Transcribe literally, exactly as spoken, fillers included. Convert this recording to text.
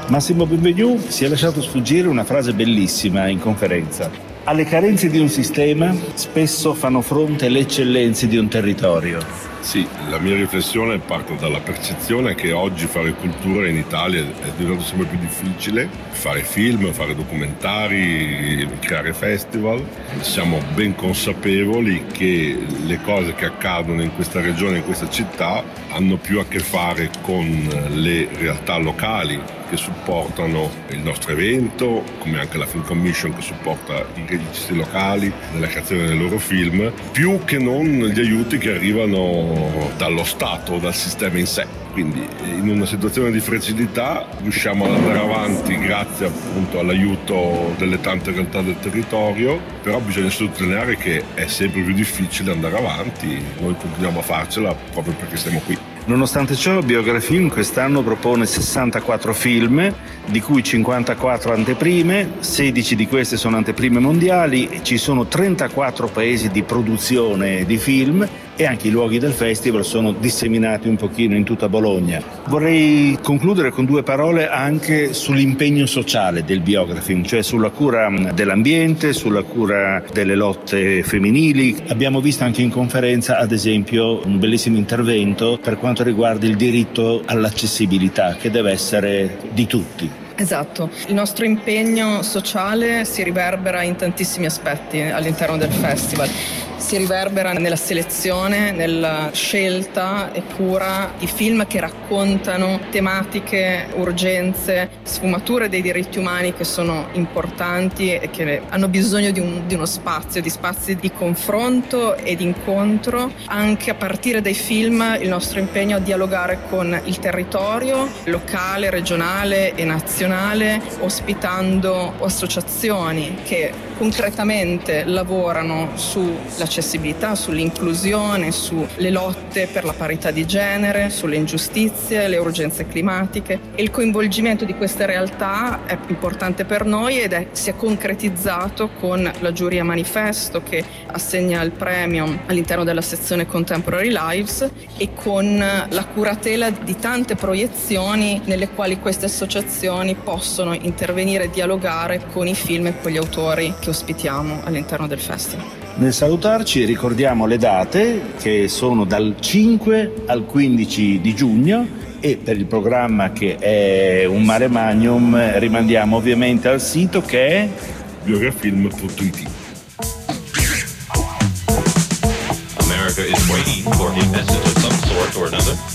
Massimo Benvenu si è lasciato sfuggire una frase bellissima in conferenza. Alle carenze di un sistema spesso fanno fronte le eccellenze di un territorio. Sì, la mia riflessione parte dalla percezione che oggi fare cultura in Italia è diventato sempre più difficile, fare film, fare documentari, creare festival. Siamo ben consapevoli che le cose che accadono in questa regione, in questa città, hanno più a che fare con le realtà locali che supportano il nostro evento, come anche la Film Commission che supporta i registi locali nella creazione dei loro film, più che non gli aiuti che arrivano dallo Stato, dal sistema in sé. Quindi in una situazione di fragilità riusciamo ad andare avanti grazie appunto all'aiuto delle tante realtà del territorio, però bisogna sottolineare che è sempre più difficile andare avanti. Noi continuiamo a farcela proprio perché siamo qui. Nonostante ciò, Biografilm quest'anno propone sessantaquattro film, di cui cinquantaquattro anteprime, sedici di queste sono anteprime mondiali, e ci sono trentaquattro paesi di produzione di film e anche i luoghi del festival sono disseminati un pochino in tutta Bologna. Vorrei concludere con due parole anche sull'impegno sociale del Biografilm, cioè sulla cura dell'ambiente, sulla cura delle lotte femminili. Abbiamo visto anche in conferenza, ad esempio, un bellissimo intervento per quanto riguarda il diritto all'accessibilità, che deve essere di tutti. Esatto, il nostro impegno sociale si riverbera in tantissimi aspetti all'interno del festival. Si riverbera nella selezione, nella scelta e cura di film che raccontano tematiche, urgenze, sfumature dei diritti umani che sono importanti e che hanno bisogno di, un, di uno spazio, di spazi di confronto e di incontro. Anche a partire dai film il nostro impegno è a dialogare con il territorio locale, regionale e nazionale, ospitando associazioni che concretamente lavorano sull'accessibilità, sull'inclusione, sulle lotte per la parità di genere, sulle ingiustizie, le urgenze climatiche. E il coinvolgimento di queste realtà è importante per noi ed è, si è concretizzato con la giuria manifesto che assegna il premio all'interno della sezione Contemporary Lives e con la curatela di tante proiezioni nelle quali queste associazioni possono intervenire e dialogare con i film e con gli autori che ospitiamo all'interno del festival. Nel salutarci ricordiamo le date, che sono dal cinque al quindici di giugno, e per il programma, che è un mare magnum, rimandiamo ovviamente al sito che è biografilm punto it. America is waiting for a message of some sort or another.